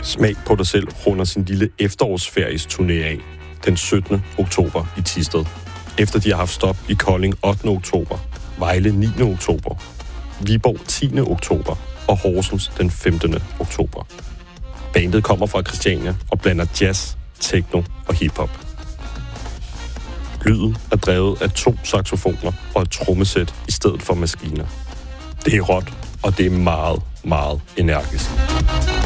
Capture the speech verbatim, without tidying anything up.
Smag på dig selv runder sin lille efterårsferie turné af den syttende oktober i Thisted. Efter de har haft stop i Kolding ottende oktober, Vejle niende oktober, Viborg tiende oktober og Horsens den femtende oktober. Bandet kommer fra Christiania og blander jazz, techno og hiphop. Lyden er drevet af to saxofoner og et trommesæt i stedet for maskiner. Det er råt, og det er meget, meget energisk.